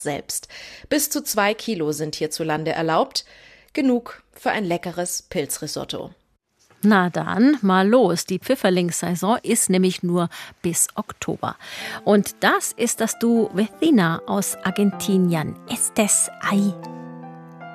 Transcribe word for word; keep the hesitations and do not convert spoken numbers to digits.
selbst. Bis zu zwei Kilo sind hierzulande erlaubt. Genug für ein leckeres Pilzrisotto. Na dann, mal los. Die Pfifferlingssaison ist nämlich nur bis Oktober. Und das ist das Duo Vecina aus Argentinien. Estes ahí.